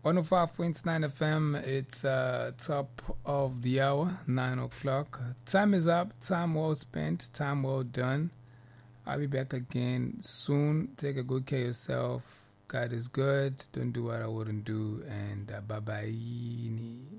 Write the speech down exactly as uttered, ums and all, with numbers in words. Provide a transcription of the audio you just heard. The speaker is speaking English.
one oh five point nine F M, it's uh, top of the hour, nine o'clock. Time is up, time well spent, time well done. I'll be back again soon. Take a good care of yourself. God is good. Don't do what I wouldn't do. And uh, bye bye.